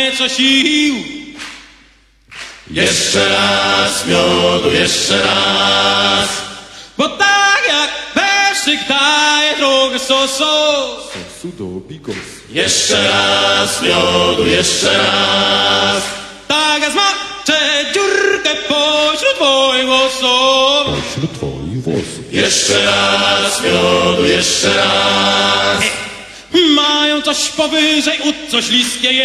co sił. Jeszcze raz miodu, jeszcze raz. Bo tak jak weszczyk daje drogę sos. Sosu do bigos. Jeszcze raz miodu, jeszcze raz. Tak ja zmaczę dziurkę pośród twoich włosów. Wśród twoich włosów. Jeszcze raz miodu, jeszcze raz. Mają coś powyżej ud, coś śliskie